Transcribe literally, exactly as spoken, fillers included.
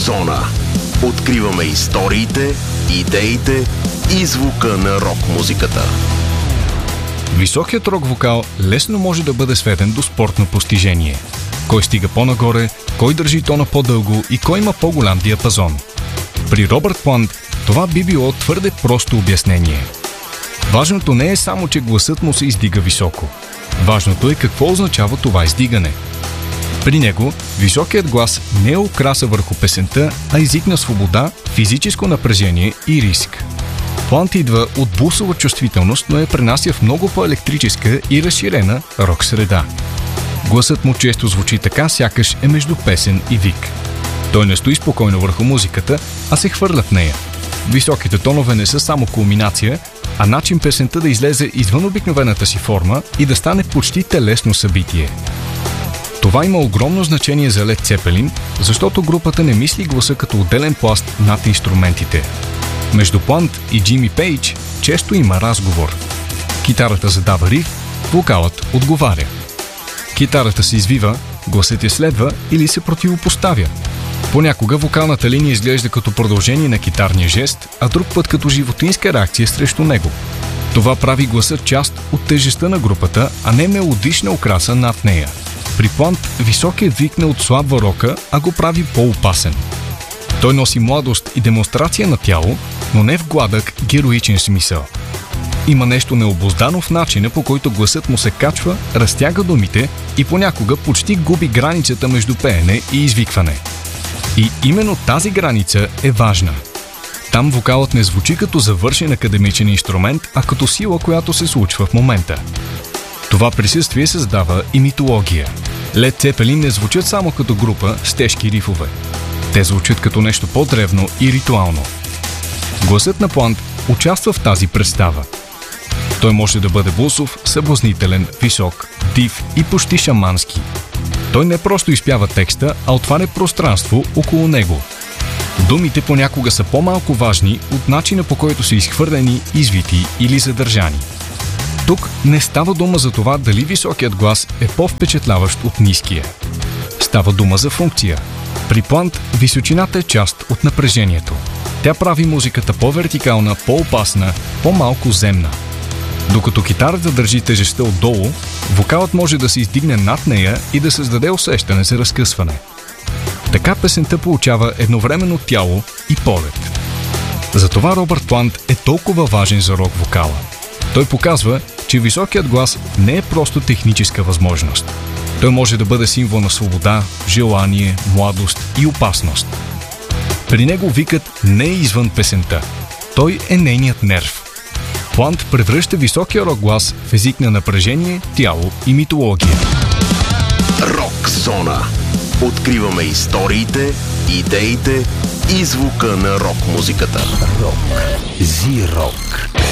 Зона. Откриваме историите, идеите и звука на рок-музиката. Високият рок-вокал лесно може да бъде сведен до спортно постижение. Кой стига по-нагоре, кой държи тона по-дълго и кой има по-голям диапазон. При Робърт Плант това би било твърде просто обяснение. Важното не е само, че гласът му се издига високо. Важното е какво означава това издигане. При него високият глас не е украса върху песента, а език на свобода, физическо напрежение и риск. Плант идва от булсова чувствителност, но я пренася в много по-електрическа и разширена рок среда. Гласът му често звучи така, сякаш е между песен и вик. Той не стои спокойно върху музиката, а се хвърля в нея. Високите тонове не са само кулминация, а начин песента да излезе извън обикновената си форма и да стане почти телесно събитие. Това има огромно значение за Лед Цепелин, защото групата не мисли гласа като отделен пласт над инструментите. Между Плант и Джими Пейдж често има разговор. Китарата задава риф, вокалът отговаря. Китарата се извива, гласът я следва или се противопоставя. Понякога вокалната линия изглежда като продължение на китарния жест, а друг път като животинска реакция срещу него. Това прави гласът част от тежестта на групата, а не мелодична украса над нея. При Плант високият вик не отслабва рока, а го прави по-опасен. Той носи младост и демонстрация на тяло, но не в гладък, героичен смисъл. Има нещо необуздано в начина, по който гласът му се качва, разтяга думите и понякога почти губи границата между пеене и извикване. И именно тази граница е важна. Там вокалът не звучи като завършен академичен инструмент, а като сила, която се случва в момента. Това присъствие създава и митология. Лед Цепелин не звучат само като група с тежки рифове. Те звучат като нещо по-древно и ритуално. Гласът на Плант участва в тази представа. Той може да бъде булсов, съблазнителен, висок, див и почти шамански. Той не просто изпява текста, а отваря пространство около него. Думите понякога са по-малко важни от начина, по който са изхвърлени, извити или задържани. Тук не става дума за това дали високият глас е по-впечатляващ от ниския. Става дума за функция. При Плант височината е част от напрежението. Тя прави музиката по-вертикална, по-опасна, по-малко земна. Докато китарата държи тежестта отдолу, вокалът може да се издигне над нея и да създаде усещане за разкъсване. Така песента получава едновременно тяло и полет. Затова Робърт Плант е толкова важен за рок-вокала. Той показва, че високият глас не е просто техническа възможност. Той може да бъде символ на свобода, желание, младост и опасност. При него викът не е извън песента. Той е нейният нерв. Плант превръща високия рок глас в език на напрежение, тяло и митология. Рок зона. Откриваме историите, идеите и звука на рок-музиката. Рок. Зи-рок.